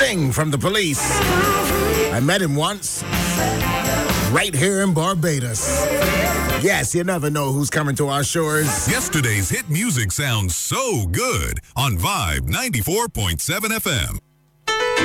Sting from The Police. I met him once, right here in Barbados. Yes, you never know who's coming to our shores. Yesterday's hit music sounds so good on Vibe 94.7 FM.